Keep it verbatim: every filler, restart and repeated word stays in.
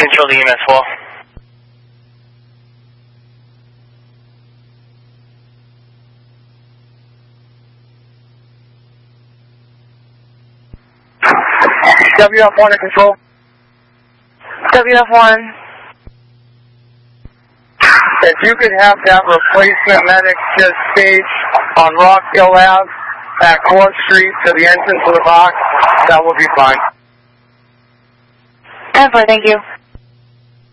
control to E M S four. W F one to control. W F one. If you could have that replacement medic just stage on Rockville Ave at Court Street to the entrance of the box, that would be fine. ten four, thank you.